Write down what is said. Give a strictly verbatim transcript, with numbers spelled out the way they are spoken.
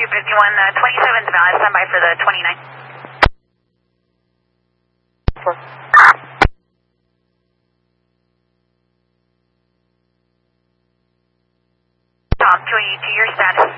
two fifty-one, uh, twenty-seven's valid. Stand by for the twenty-nine. Tom, two eighty-two, your status.